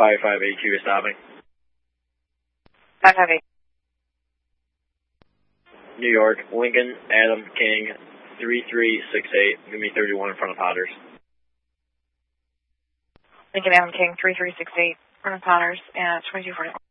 5582 is stopping. 558. New York, Lincoln, Adam, King, 3368, give me 31 in front of Potters. Lincoln, Adam, King, 3368, in front of Potters, and 2241.